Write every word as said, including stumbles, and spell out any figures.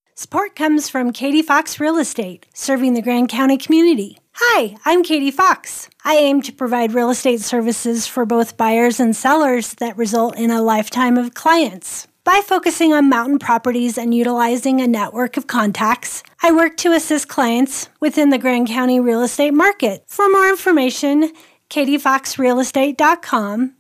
Support comes from Katie Fox Real Estate, serving the Grand County community. Hi, I'm Katie Fox. I aim to provide real estate services for both buyers and sellers that result in a lifetime of clients. By focusing on mountain properties and utilizing a network of contacts, I work to assist clients within the Grand County real estate market. For more information, katie fox real estate dot com